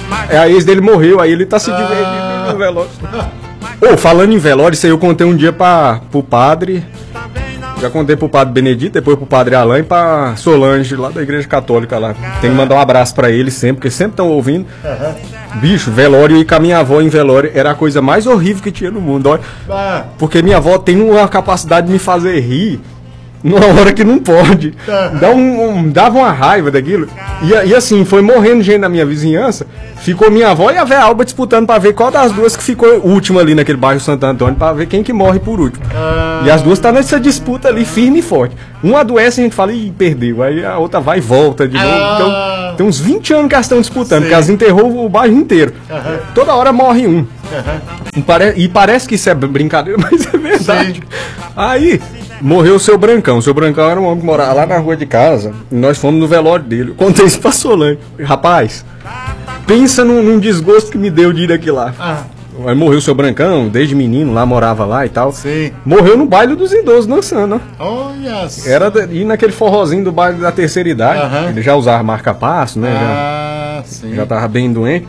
A ex dele morreu, aí ele tá se divertindo no velório. Falando em velório, isso aí eu contei um dia pro padre. Já contei pro padre Benedito, depois pro padre Alain e pra Solange, lá da igreja católica lá. Tem que mandar um abraço pra eles sempre, porque sempre estão ouvindo. Bicho, velório e com a minha avó em velório era a coisa mais horrível que tinha no mundo, olha. Porque minha avó tem uma capacidade de me fazer rir numa hora que não pode. Dava uma raiva daquilo. E assim, foi morrendo gente na minha vizinhança. Ficou minha avó e a véia Alba disputando pra ver qual das duas que ficou última ali naquele bairro Santo Antônio, pra ver quem que morre por último. E as duas tá nessa disputa ali, firme e forte. Uma adoece e a gente fala, ih, perdeu. Aí a outra vai e volta de novo. Então, tem uns 20 anos que elas estão disputando, porque elas enterrou o bairro inteiro. Toda hora morre um. E parece que isso é brincadeira, mas é verdade. Aí morreu o seu Brancão. O seu Brancão era um homem que morava lá na rua de casa. E nós fomos no velório dele. Eu contei isso pra Solange. Rapaz, pensa num desgosto que me deu de ir daqui lá. Aí morreu o seu Brancão, desde menino, lá morava lá e tal. Sim. Morreu no baile dos idosos dançando, ó. Olha só. Ir naquele forrozinho do baile da terceira idade. Ele já usava marca-passo, né? Já tava bem doente.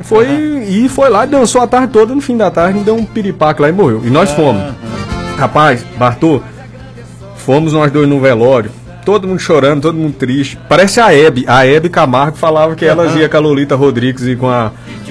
E foi lá e dançou a tarde toda. No fim da tarde, deu um piripaque lá e morreu. E nós fomos. Rapaz, Bartô, fomos nós dois no velório. Todo mundo chorando, todo mundo triste. Parece a Hebe Camargo falava que elas iam com a Lolita Rodrigues e com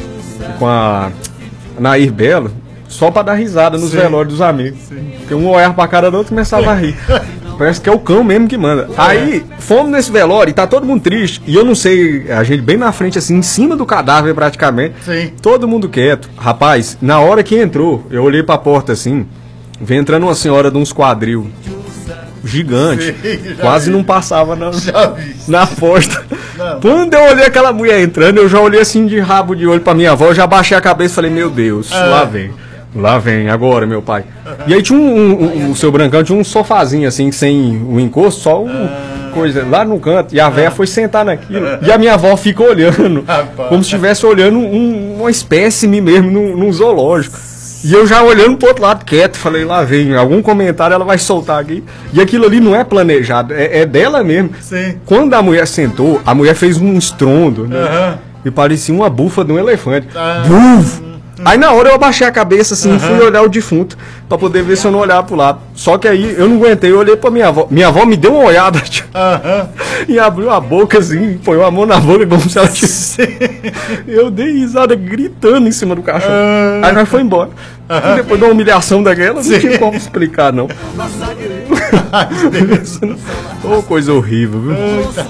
a Nair Belo só pra dar risada nos velórios dos amigos. Porque um olhava pra cara do outro e começava a rir. Parece que é o cão mesmo que manda. Aí, fomos nesse velório e tá todo mundo triste. E eu não sei, a gente bem na frente, assim, em cima do cadáver praticamente. Todo mundo quieto. Rapaz, na hora que entrou, eu olhei pra porta assim, vem entrando uma senhora de uns quadril gigante, quase não passava na porta. Quando eu olhei aquela mulher entrando, eu já olhei assim de rabo de olho pra minha avó, já baixei a cabeça e falei, meu Deus, lá vem, agora, meu pai. E aí tinha o seu Brancão tinha um sofazinho assim, sem o encosto, só coisa lá no canto, e a véia foi sentar naquilo, e a minha avó fica olhando, como se estivesse olhando uma espécime mesmo num zoológico. E eu já olhando pro outro lado quieto, falei, lá vem, algum comentário ela vai soltar aqui. E aquilo ali não é planejado, é dela mesmo. Quando a mulher sentou, a mulher fez um estrondo, né? E parecia uma bufa de um elefante. Buf! Aí na hora eu abaixei a cabeça assim e fui olhar o defunto pra poder ver se eu não olhava pro lado. Só que aí eu não aguentei, eu olhei pra minha avó. Minha avó me deu uma olhada e abriu a boca assim, põe a mão na boca como se ela tivesse. Eu dei risada gritando em cima do cachorro. Aí nós foi embora. E depois de uma humilhação daquela, não tinha como explicar não. Coisa horrível, viu?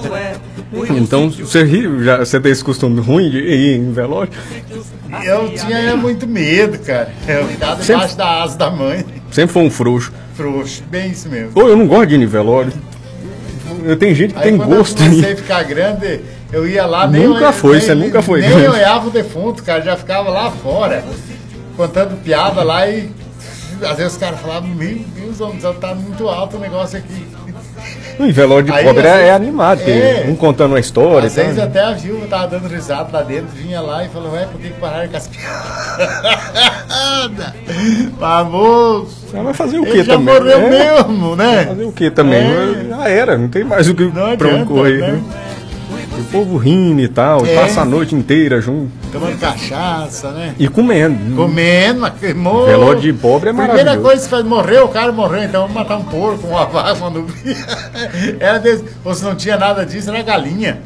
Então, você tem esse costume ruim de ir em velório? Eu tinha muito medo, cara. Eu ficava debaixo da asa da mãe. Sempre foi um frouxo. Frouxo, bem isso mesmo. Eu não gosto de ir em velório. Tem gente que tem gosto. Quando eu comecei a ficar grande, eu ia lá... Nunca foi. Nem olhava o defunto, cara. Já ficava lá fora, contando piada lá e... Às vezes os caras falavam, meu Deus, homem, tá muito alto o negócio aqui. Em velório de pobre é animado, um contando uma história. Às vezes até a viúva tava dando risada lá dentro, vinha lá e falou, por que pararam com as piadas? Famoso. Ela vai fazer o quê também? Já morreu mesmo, né? Vai fazer o quê também? Já era, não tem mais o que pra onde correr. Né? O povo rindo e tal, e passa a noite inteira junto. Tomando cachaça, né? E comendo. Velório de pobre é maravilhoso. Primeira coisa que você faz, morreu, o cara morreu, então vamos matar um porco, uma vaca, uma nuvem. Ou se não tinha nada disso, era galinha.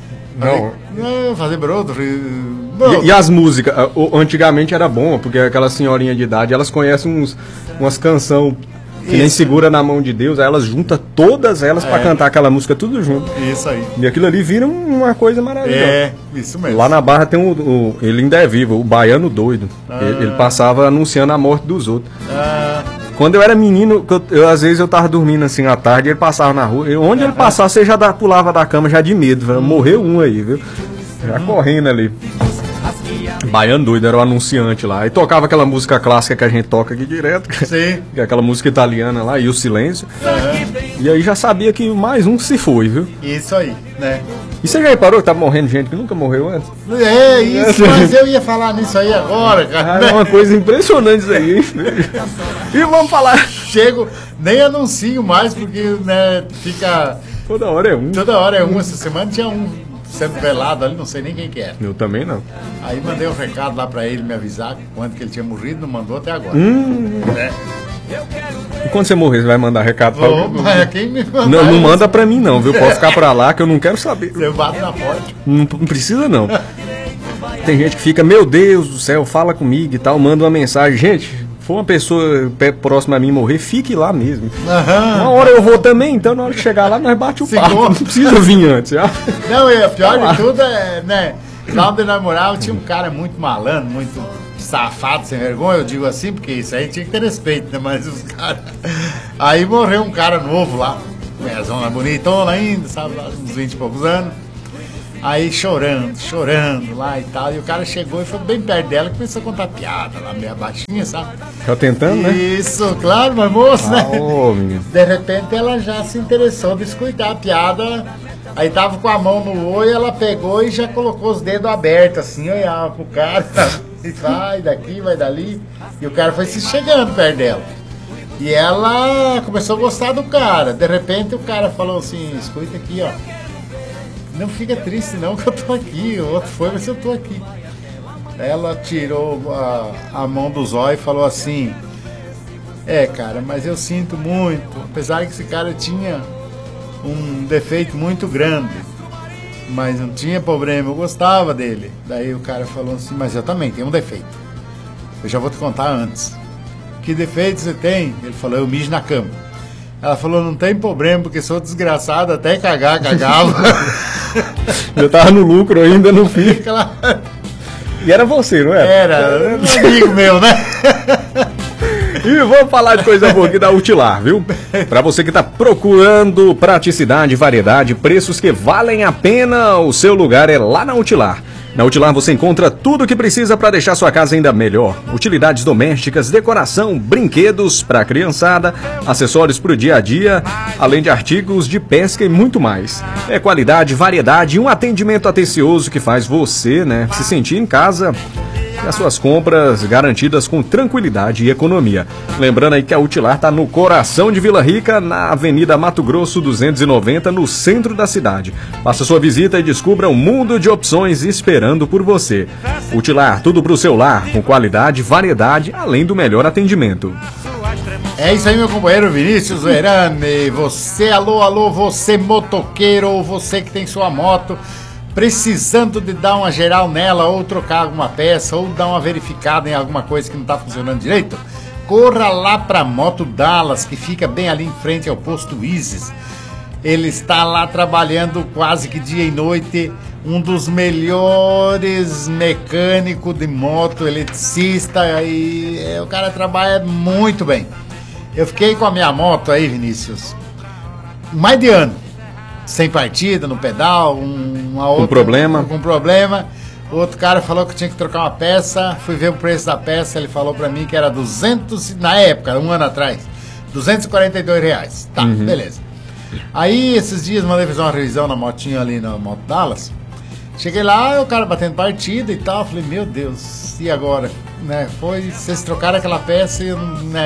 Fazer broto. E as músicas? Antigamente era bom, porque aquela senhorinha de idade, elas conhecem umas canções que nem segura na mão de Deus, aí elas juntam todas elas pra cantar aquela música tudo junto. Isso aí. E aquilo ali vira uma coisa maravilhosa. Isso mesmo. Lá na Barra tem ele ainda é vivo, o Baiano Doido. Ele passava anunciando a morte dos outros. Quando eu era menino, às vezes eu tava dormindo assim à tarde, ele passava na rua. Onde ele passava, você já pulava da cama já de medo. Morreu um aí, viu? Já correndo ali. Baiano Doido era o anunciante lá. E tocava aquela música clássica que a gente toca aqui direto. Sim. Aquela música italiana lá, e o silêncio. E aí já sabia que mais um se foi, viu? Isso aí, né? E você já reparou que tá morrendo gente que nunca morreu antes? Isso, mas eu ia falar nisso aí agora, cara. É uma coisa impressionante isso aí, hein? E vamos falar. Chego, nem anuncio mais, porque, né, fica... Toda hora é um. Toda hora é um. Essa semana tinha um sendo velado ali, não sei nem quem que era. Eu também não. Aí mandei um recado lá pra ele me avisar quando que ele tinha morrido, não mandou até agora. É. E quando você morrer, você vai mandar recado pra alguém? Quem me mandar, Não manda pra mim não, viu? Pode ficar pra lá que eu não quero saber. Você bate na porta. Não precisa não. Tem gente que fica, meu Deus do céu, fala comigo e tal, manda uma mensagem. Gente, for uma pessoa próxima a mim morrer, fique lá mesmo. Uma hora eu vou também, então na hora que chegar lá, nós bate o papo. Não precisa vir antes. Já. Não, e o pior de tudo é, né? Lá onde nós morávamos tinha um cara muito malandro, muito safado, sem vergonha, eu digo assim, porque isso aí tinha que ter respeito, né? Mas os caras. Aí morreu um cara novo lá, zona bonitona ainda, sabe, uns 20 e poucos anos. Aí chorando lá e tal. E o cara chegou e foi bem perto dela e começou a contar piada lá, meio baixinha, sabe? Tá tentando, né? Isso, claro, mas moço, né? Menino. De repente ela já se interessou em descuidar a piada. Aí tava com a mão no olho, ela pegou e já colocou os dedos abertos, assim, olhava pro cara, e vai daqui, vai dali. E o cara foi se chegando perto dela. E ela começou a gostar do cara. De repente o cara falou assim, escuta aqui, ó. Não fica triste não que eu tô aqui, o outro foi, mas eu tô aqui. Ela tirou a mão do zóio e falou assim, cara, mas eu sinto muito, apesar que esse cara tinha um defeito muito grande, mas não tinha problema, eu gostava dele. Daí o cara falou assim, mas eu também tenho um defeito, eu já vou te contar antes. Que defeito você tem? Ele falou, eu mijo na cama. Ela falou, não tem problema, porque sou desgraçado, até cagava. Eu tava no lucro ainda, no fim. E era você, não era? Era um amigo meu, né? E vamos falar de coisa boa aqui da Utilar, viu? Para você que tá procurando praticidade, variedade, preços que valem a pena, o seu lugar é lá na Utilar. Na Utilar você encontra tudo o que precisa para deixar sua casa ainda melhor. Utilidades domésticas, decoração, brinquedos para a criançada, acessórios para o dia a dia, além de artigos de pesca e muito mais. É qualidade, variedade e um atendimento atencioso que faz você, se sentir em casa. E as suas compras garantidas com tranquilidade e economia. Lembrando aí que a Utilar está no coração de Vila Rica, na Avenida Mato Grosso 290, no centro da cidade. Faça sua visita e descubra um mundo de opções esperando por você. Utilar, tudo para o seu lar, com qualidade, variedade, além do melhor atendimento. É isso aí, meu companheiro Vinícius Verame. Você, alô, você motoqueiro, ou você que tem sua moto, precisando de dar uma geral nela, ou trocar alguma peça, ou dar uma verificada em alguma coisa que não está funcionando direito, corra lá para Moto Dallas, que fica bem ali em frente ao posto Isis. Ele está lá trabalhando quase que dia e noite, um dos melhores mecânicos de moto, eletricista, e o cara trabalha muito bem. Eu fiquei com a minha moto aí, Vinícius, mais de ano, sem partida, no pedal, com problema. O outro cara falou que tinha que trocar uma peça, fui ver o preço da peça, ele falou pra mim que era 200, na época, um ano atrás, R$242. Tá, beleza. Aí, esses dias, mandei fazer uma revisão na motinha ali na Moto Dallas. Cheguei lá, o cara batendo partida e tal, falei, meu Deus, e agora? Vocês trocaram aquela peça e,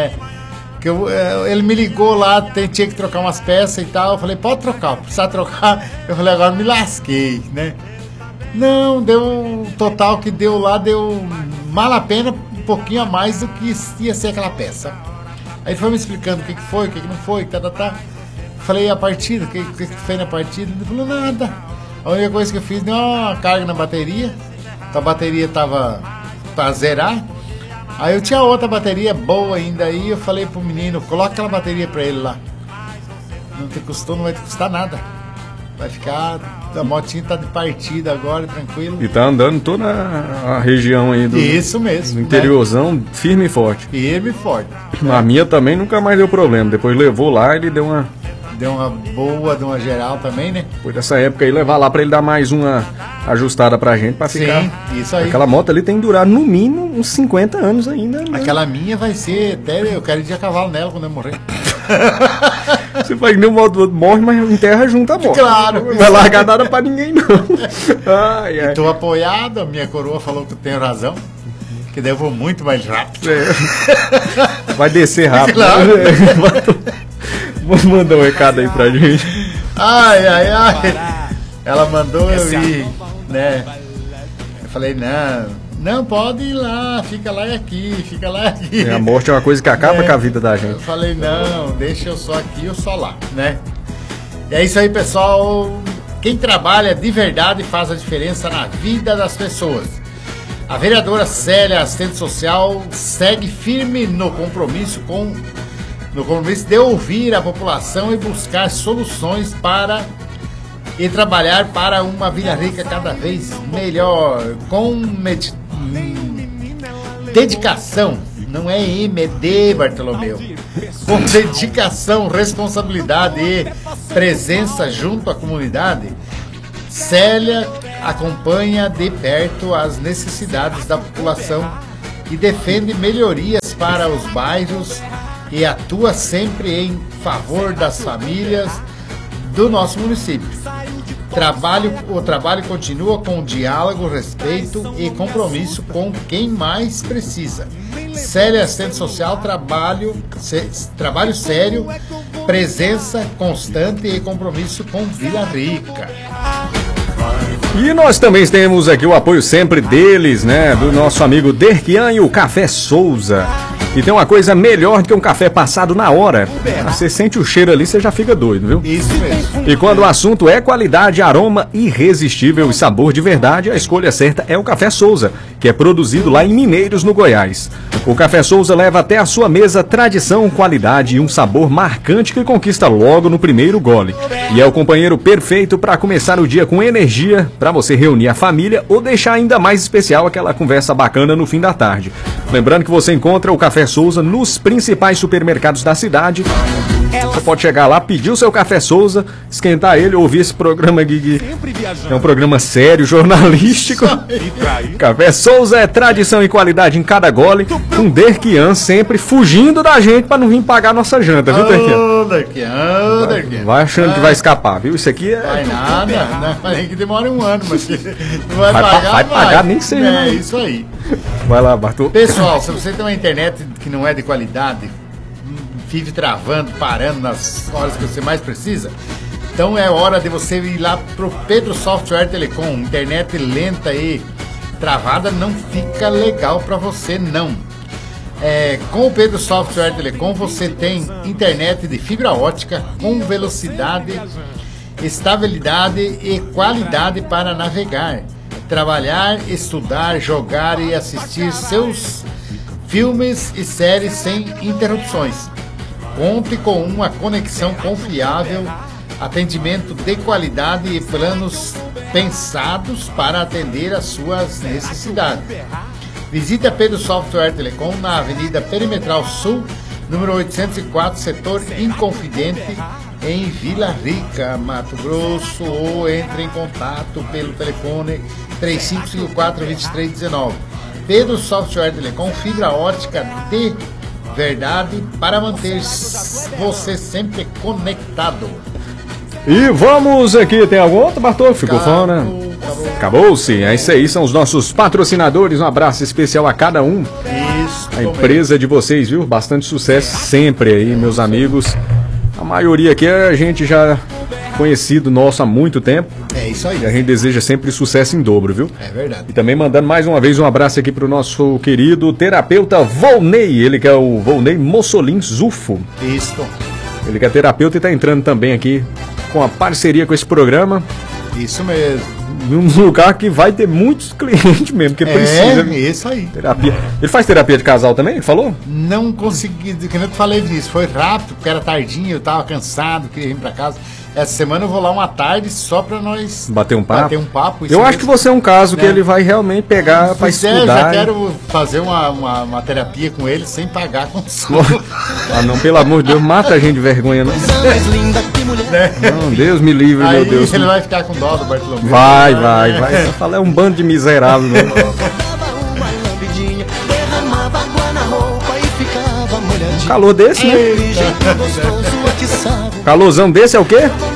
ele me ligou lá, tinha que trocar umas peças e tal. Eu falei, pode trocar, precisa trocar. Eu falei, agora me lasquei, Não, deu o total que deu lá, deu mal a pena, um pouquinho a mais do que ia ser aquela peça. Aí ele foi me explicando o que foi, o que não foi, tá. Falei, a partida, o que fez na partida? Ele falou, nada. A única coisa que eu fiz, deu uma carga na bateria, a bateria tava pra zerar. Aí eu tinha outra bateria boa ainda aí, eu falei pro menino, coloca aquela bateria pra ele lá. Não vai te custar nada. Vai ficar, a motinha tá de partida agora, tranquilo. E tá andando toda a região aí do... Isso mesmo. Do interiorzão, firme e forte. Firme e forte. A minha também nunca mais deu problema, depois levou lá, ele deu uma boa, de uma geral também, né? Depois dessa época aí, levar lá pra ele dar mais uma ajustada pra gente, pra ficar... Sim, isso aí. Aquela moto ali tem que durar no mínimo uns 50 anos ainda. Aquela minha vai ser, até eu quero ir de a cavalo nela quando eu morrer. Você faz que nem o moto morre, mas enterra junto a moto. Claro. Não vai largar nada pra ninguém, não. Ai. Tô apoiado, a minha coroa falou que eu tenho razão, que daí eu vou muito mais rápido. Vai descer rápido. Claro. Vou mandar um recado aí pra gente. Ai. Ela mandou eu ir, né? Eu falei, não, pode ir lá, fica lá e aqui, fica lá e aqui. A morte é uma coisa que acaba com a vida da gente. Eu falei, não, deixa eu só aqui, eu só lá, né? E é isso aí, pessoal. Quem trabalha de verdade faz a diferença na vida das pessoas. A vereadora Célia, assistente social, segue firme no compromisso de ouvir a população e buscar soluções e trabalhar para uma Vila Rica cada vez melhor, com dedicação. Não é M, é D, Bartolomeu. Com dedicação, responsabilidade e presença junto à comunidade, Célia acompanha de perto as necessidades da população e defende melhorias para os bairros e atua sempre em favor das famílias do nosso município. O trabalho continua com diálogo, respeito e compromisso com quem mais precisa. Célia, assistente social, trabalho sério, presença constante e compromisso com Vila Rica. E nós também temos aqui o apoio sempre deles, né? Do nosso amigo Derquian e o Café Souza. E tem uma coisa melhor do que um café passado na hora. Você sente o cheiro ali, você já fica doido, viu? Isso mesmo. E quando o assunto é qualidade, aroma irresistível e sabor de verdade, a escolha certa é o Café Souza, que é produzido lá em Mineiros, no Goiás. O Café Souza leva até a sua mesa tradição, qualidade e um sabor marcante que conquista logo no primeiro gole. E é o companheiro perfeito para começar o dia com energia, para você reunir a família ou deixar ainda mais especial aquela conversa bacana no fim da tarde. Lembrando que você encontra o Café Souza nos principais supermercados da cidade. Você pode chegar lá, pedir o seu Café Souza, esquentar ele, ouvir esse programa aqui, que é um programa sério, jornalístico. Café Souza é tradição e qualidade em cada gole, com Derquian sempre fugindo da gente pra não vir pagar nossa janta, viu, Derquian? Vai achando que vai escapar, viu? Isso aqui é... Vai nada, não, que demora um ano, mas não vai pagar nem sei. É isso aí. Vai lá, Bartô. Pessoal, se você tem uma internet que não é de qualidade, vive travando, parando nas horas que você mais precisa, então é hora de você ir lá pro Pedro Software Telecom. Internet lenta e travada não fica legal para você, não. Com o Pedro Software Telecom você tem internet de fibra ótica com velocidade, estabilidade e qualidade para navegar, trabalhar, estudar, jogar e assistir seus filmes e séries sem interrupções. Conte com uma conexão confiável, atendimento de qualidade e planos pensados para atender às suas necessidades. Visite a Pedro Software Telecom na Avenida Perimetral Sul, número 804, setor Inconfidente, em Vila Rica, Mato Grosso, ou entre em contato pelo telefone 3554-2319. Pedro Software Telecom, fibra ótica de verdade para manter você sempre conectado. E vamos aqui, tem algum outro, Bartô? Ficou fora? Acabou-se. É isso aí, são os nossos patrocinadores. Um abraço especial a cada um. Isso. A empresa de vocês, viu? Bastante sucesso sempre aí, meus amigos. A maioria aqui a gente já conhecido nosso há muito tempo. É isso aí. E a gente deseja sempre sucesso em dobro, viu? É verdade. E também mandando mais uma vez um abraço aqui pro nosso querido terapeuta Volney. Ele que é o Volney Mossolin Zufo. Isso. Ele que é terapeuta e tá entrando também aqui com a parceria com esse programa. Isso mesmo. Num lugar que vai ter muitos clientes mesmo, que precisa. É, isso aí. Terapia. Ele faz terapia de casal também? Ele falou? Não consegui, que nem eu falei disso. Foi rápido, porque era tardinho, eu tava cansado, queria ir pra casa. Essa semana eu vou lá uma tarde só pra nós bater um papo. Isso eu mesmo. acho que você é um caso que ele vai realmente pegar pra estudar. Eu já quero fazer uma terapia com ele sem pagar consulta. Ah, não, pelo amor de Deus, mata a gente de vergonha, não. Não, Deus me livre, aí, meu Deus. Ele vai ficar com dó do Bartolomeu. Vai. Você fala, é um bando de miserável, né? Calor desse, né? Calorzão desse é o quê?